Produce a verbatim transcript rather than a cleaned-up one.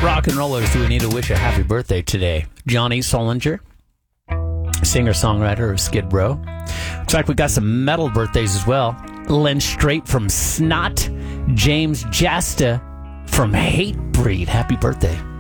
rock and rollers do we need to wish a happy birthday today? Johnny Solinger, singer-songwriter of Skid Row. Looks like we got some metal birthdays as well. Len Straight from Snot. James Jasta from Hatebreed. Happy birthday.